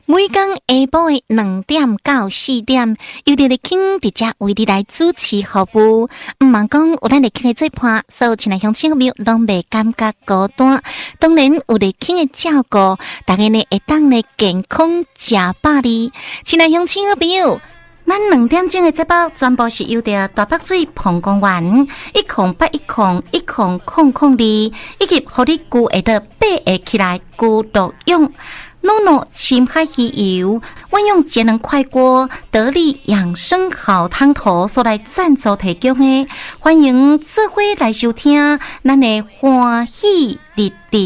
每天下晡的2點到4點，由佇慶佇遮為你來主持服務。毋茫講有咱佇慶的做伴，所有親愛鄉親朋友攏袂感覺孤單。當然有佇慶的照顧，大家呢會當呢健康食飽哩。親愛鄉親朋友，咱2點鐘的節目全部是由着大北水澎公園108101002，以及互你具會得8個起來具路用。諾諾深海魚油，我用節能快鍋得力養生好湯頭所來贊助提供的，歡迎做伙來收聽咱的歡喜日日。